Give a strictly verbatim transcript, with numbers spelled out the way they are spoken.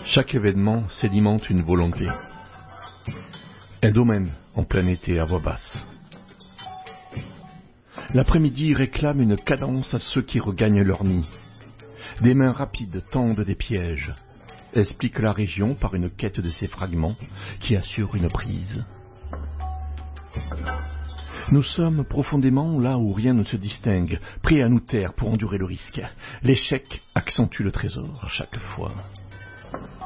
Chaque événement sédimente une volonté. Un domaine en plein été à voix basse. L'après-midi réclame une cadence à ceux qui regagnent leur nid. Des mains rapides tendent des pièges, expliquent la région par une quête de ces fragments qui assurent une prise. Nous sommes profondément là où rien ne se distingue, prêts à nous taire pour endurer le risque. L'échec accentue le trésor chaque fois.